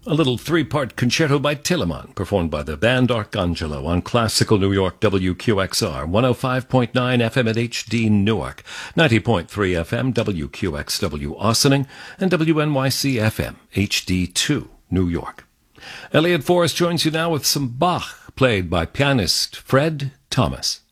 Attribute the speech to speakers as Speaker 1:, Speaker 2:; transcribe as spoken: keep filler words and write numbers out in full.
Speaker 1: A little three-part concerto by Telemann, performed by the band Arcangelo on Classical New York W Q X R, one oh five point nine F M at H D Newark, ninety point three F M W Q X W Ossining, and W N Y C F M H D two New York. Elliot Forrest joins you now with some Bach, played by pianist Fred Thomas.